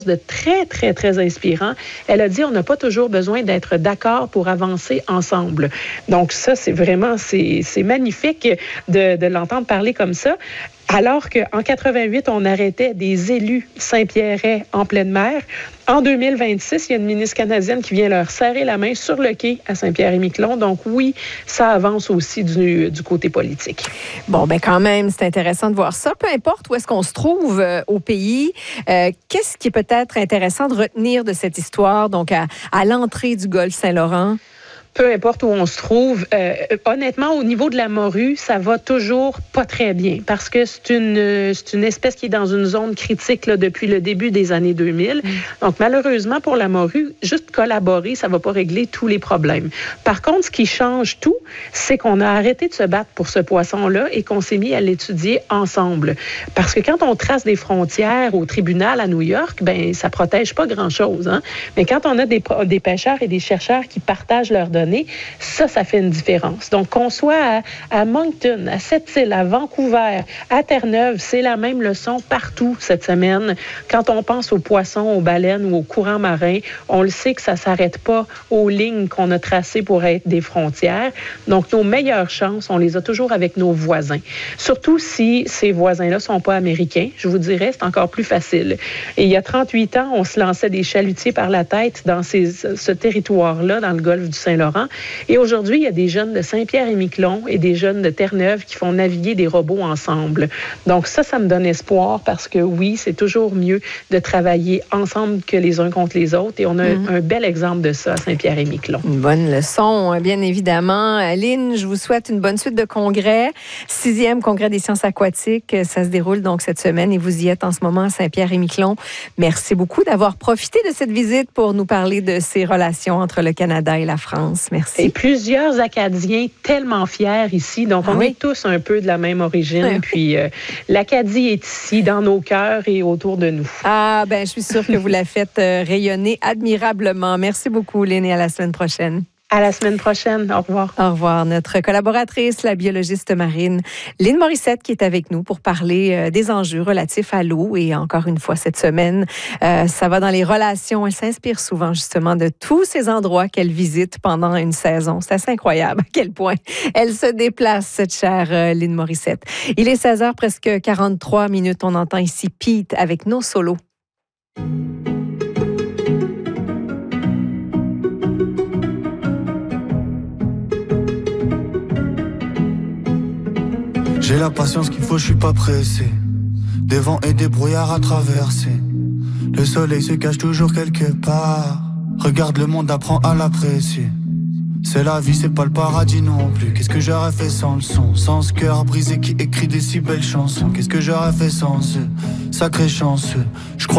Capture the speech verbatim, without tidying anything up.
de très, très, très inspirant. Elle a dit, on n'a pas toujours besoin d'être d'accord pour avancer ensemble. Donc ça, c'est vraiment, c'est, c'est magnifique de, de l'entendre parler comme ça. Alors qu'en quatre-vingt-huit, on arrêtait des élus Saint-Pierrais en pleine mer. En deux mille vingt-six, il y a une ministre canadienne qui vient leur serrer la main sur le quai à Saint-Pierre-et-Miquelon. Donc oui, ça avance aussi du, du côté politique. Bon, ben quand même, c'est intéressant de voir ça. Peu importe où est-ce qu'on se trouve euh, au pays, euh, qu'est-ce qui est peut-être intéressant de retenir de cette histoire, donc à, à l'entrée du golfe Saint-Laurent? Peu importe où on se trouve, euh, honnêtement, au niveau de la morue, ça va toujours pas très bien parce que c'est une, c'est une espèce qui est dans une zone critique là, depuis le début des années deux mille. Mmh. Donc, malheureusement, pour la morue, juste collaborer, ça va pas régler tous les problèmes. Par contre, ce qui change tout, c'est qu'on a arrêté de se battre pour ce poisson-là et qu'on s'est mis à l'étudier ensemble. Parce que quand on trace des frontières au tribunal à New York, ben ça protège pas grand-chose. Hein? Mais quand on a des, des pêcheurs et des chercheurs qui partagent leurs données, ça, ça fait une différence. Donc, qu'on soit à, à Moncton, à Sept-Îles, à Vancouver, à Terre-Neuve, c'est la même leçon partout cette semaine. Quand on pense aux poissons, aux baleines ou aux courants marins, on le sait que ça ne s'arrête pas aux lignes qu'on a tracées pour être des frontières. Donc, nos meilleures chances, on les a toujours avec nos voisins. Surtout si ces voisins-là ne sont pas américains, je vous dirais, c'est encore plus facile. Et il y a trente-huit ans, on se lançait des chalutiers par la tête dans ces, ce territoire-là, dans le golfe du Saint-Laurent. Et aujourd'hui, il y a des jeunes de Saint-Pierre-et-Miquelon et des jeunes de Terre-Neuve qui font naviguer des robots ensemble. Donc ça, ça me donne espoir parce que oui, c'est toujours mieux de travailler ensemble que les uns contre les autres. Et on a mm-hmm. un bel exemple de ça à Saint-Pierre-et-Miquelon. Une bonne leçon, bien évidemment. Lynn, je vous souhaite une bonne suite de congrès. Sixième congrès des sciences aquatiques. Ça se déroule donc cette semaine et vous y êtes en ce moment à Saint-Pierre-et-Miquelon. Merci beaucoup d'avoir profité de cette visite pour nous parler de ces relations entre le Canada et la France. Merci. Et plusieurs Acadiens tellement fiers ici. Donc, ah on oui. est tous un peu de la même origine. Oui. Puis, euh, l'Acadie est ici, dans nos cœurs et autour de nous. Ah, ben, je suis sûre que vous la faites euh, rayonner admirablement. Merci beaucoup, Lynn, et à la semaine prochaine. À la semaine prochaine. Au revoir. Au revoir. Notre collaboratrice, la biologiste marine Lynn Morissette, qui est avec nous pour parler euh, des enjeux relatifs à l'eau. Et encore une fois, cette semaine, euh, ça va dans les relations. Elle s'inspire souvent, justement, de tous ces endroits qu'elle visite pendant une saison. C'est assez incroyable à quel point elle se déplace, cette chère euh, Lynn Morissette. Il est seize heures, presque quarante-trois minutes. On entend ici Pete avec nos solos. J'ai la patience qu'il faut, je suis pas pressé. Des vents et des brouillards à traverser. Le soleil se cache toujours quelque part. Regarde le monde, apprends à l'apprécier. C'est la vie, c'est pas le paradis non plus. Qu'est-ce que j'aurais fait sans le son, sans ce cœur brisé qui écrit des si belles chansons. Qu'est-ce que j'aurais fait sans eux, sacré chanceux. Je crois